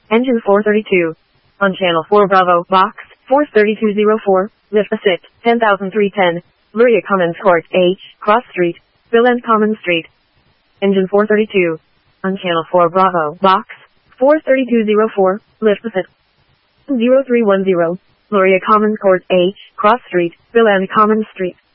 Engine 432. On Channel 4 Bravo, Box, Force 3204, lift sit, 10,310, Luria Commons Court, H, Cross Street, Bill and Common Street. Engine 432. On Channel 4 Bravo, Box, Force 3204, lift sit, 0310, Luria Commons Court, H, Cross Street, Bill and Common Street.